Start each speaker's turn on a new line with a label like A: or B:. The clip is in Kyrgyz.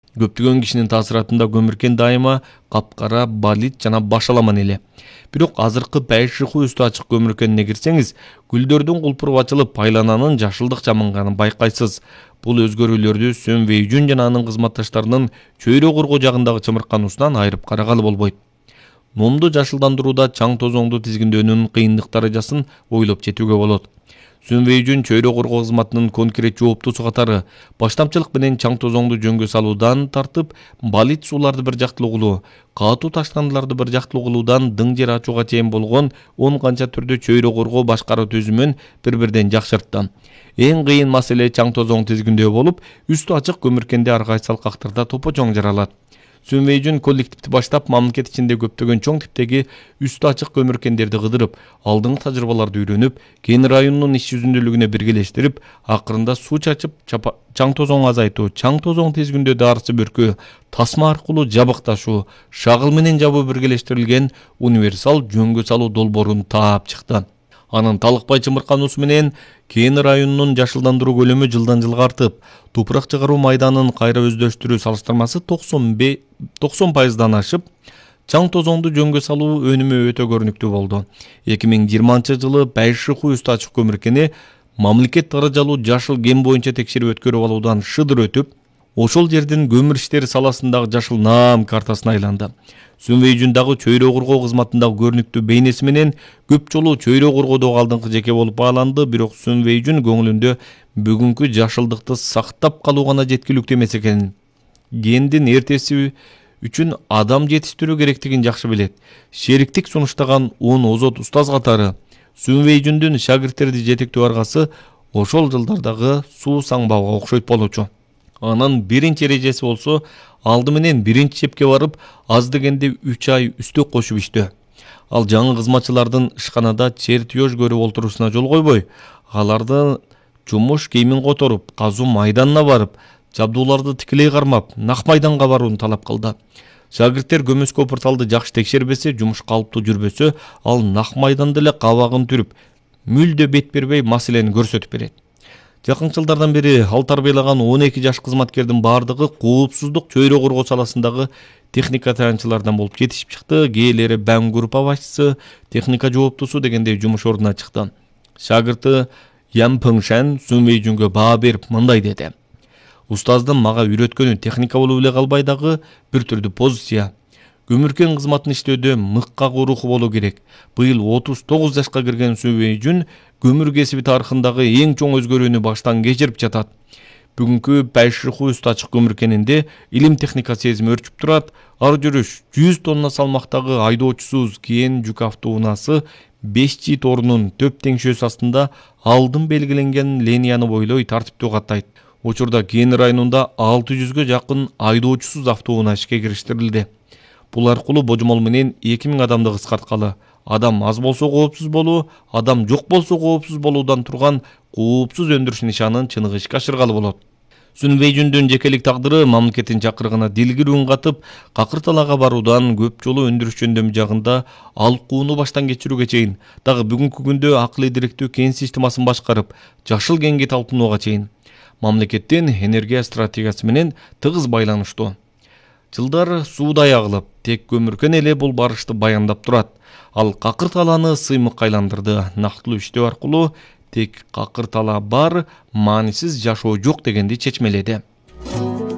A: Көптөгөн кишинин таасиратында көмүркен дайыма капкара, балит жана баш аламан эле. Бирок азыркы байшыху үстү ачык көмүркенине кирсеңиз, гүлдөрдүн кулпуруп ачылып, пайлананын жашылдык жаманганын байкайсыз. Бул өзгөрүүлөрдү Сун Вэйжүн жана анын кызматташтарынын чөйрө коргоо жагындагы чымыркануусунан айырып карагалы болбойт. Номду жашылдандырууда чаң тозоңду тизгиндөөнүн кыйындык даражасын ойлоп жетүүгө болот. Сун Вэйжүн чөйрө коргоо кызматынын конкрет жооптусу катары баштамчылык менен чаң тозоңду жөнгө салуудан тартып, балит сууларды бир жактылуу кылуу, катуу таштандыларды бир жактылуу кылуудан дың жер ачууга чейин болгон 10 канча түрдүү чөйрө коргоо башкаруу түзүмүн бири-бирден жакшыртты. Эң кыйын маселе чаң тозоң тизгиндөө болуп, үстү ачык көмүркенде ар кайсы алкактарда топо-чоң жаралат. Сун Вэйжүн коллективди баштап, мамлекет ичинде көптөгөн чоң типтеги үстү ачык көмүркендерди кыдырып, алдыңкы тажрыйбаларды үйрөнүп, Кен районунун иш жүзүндүүлүгүнө биргелештирип, акырында суу чачып, чаң тозоң азайтуу, чаң тозоң тизгиндөө дарысы бүркүү, тасма аркылуу жабыкташуу, шагыл менен жабуу биргелештирилген универсал жөнгө салуу долбоорун таап чыкты. Анын талыкпай чымыркануусу менен Кен районунун жашылдандыруу көлөмү жылдан жылга артып, тупурак чыгаруу майданын кайра өздөштүрүү салыштырмасы 90% ашып, чаң тозоңду жөнгө салуу өнүмү өтө көрүнүктүү болду. 2020 жылы байшыху үстү ачык көмүркени мамлекет даражалуу жашыл кен боюнча текшерип өткөрүп алуудан шыдыр өтүп, ошол жердин көмүр иштери саласындагы жашыл наам картасына айланды. Сун Вэйжүндагы чөйрө коргоо кызматындагы көрүнүктүү бейнеси менен көп жолу чөйрө коргоодогу алдыңкы жеке болуп бааланды, бирок Сун Вэйжүн көңүлүндө бүгүнкү жашылдыкты сактап калуу гана жеткиликтүү эмес экенин, кендин эртеси үчүн адам жетиштирүү керектигин жакшы билет. Шериктик сунуштаган 10 озот устаз катары Сун Вэйжүндүн шагирттерди жетектөө аргасы ошол жылдардагы суу саңбауга окшойт болчу. Анын биринчи эрежеси болсо, алды менен биринчи чепке барып, аз дегенде 3 ай үстөк кошуп иштөө. Ал жаңы кызматчылардын ишканада чертеж көрүп олтуруусуна жол койбой, аларды жумуш кийимин которуп, казуу майданына барып, жабдууларды тикелей кармап, нак майданга барууну талап кылды. Шагирттер көмөскө порталды жакшы текшербесе, жумуш калыптуу жүрбөсө, ал нак майданда эле кабагын түрүп, мүлдө бет бербей маселени көрсөтүп берет. Жакын жылдардан бери ал тарбиялаган 12 жаш кызматкердин бардыгы коопсуздук чөйрө коргоо саласындагы техника таянчылардан болуп жетишип чыкты. Кээелери Бәң группа башчысы, техника жооптусу дегендей жумуш ордуна чыкты. Шагырты Ян Пыңшан Сун Вэйжүнгө баа берип мындай деди: "Устаздын мага үйрөткөнү техника болуп эле калбай дагы бир түрдүү позиция. Көмүркен кызматын иштөөдө мыкка руху болуу керек. Быйыл 39 жашка кирген Сун Вэйжүн көмүр кесиби тарыхындагы эң чоң өзгөрүүнү баштан кечирип жатат. Бүгүнкү байшыху үстү ачык көмүркенинде илим техника сезими өрчүп турат. Ар жүрүш 100 тонна салмактагы айдоочусуз Кен жүк автоунаасы 5G торунун төп теңшөөсү астында алдын белгиленген линияны бойлой тартиптүү каттайт. Учурда Кен районунда 600гө жакын айдоочусуз автоунаа ишке кириштирилди. Бул аркылуу божомол менен 2000 адамды кыскарткалы. Адам аз болсо коопсуз болуу, адам жок болсо коопсуз болуудан турган коопсуз өндүрүш нишанын чыныгы ишке ашыргалы болот. Сун Вэйжүндүн жекелик тагдыры мамлекеттин чакырыгына дилгир үн катып, какыр талаага баруудан көп жолу өндүрүш жөндөмү жагында алкууну баштан кечирүүгө чейин, дагы бүгүнкү күндө акылы дириктүү кен системасын башкарып, жашыл кенге талпынууга чейин мамлекеттин энергия стратегиясы менен тыгыз байланыштуу. Жылдар суудай агылып, тек көмүркен эле бул барышты баяндап турат. Ал какыр талааны сыймыкка айландырды. Нактылуу иштөө аркылуу тек какыр талаа бар, маанисиз жашоо жок дегенди чечмеледи.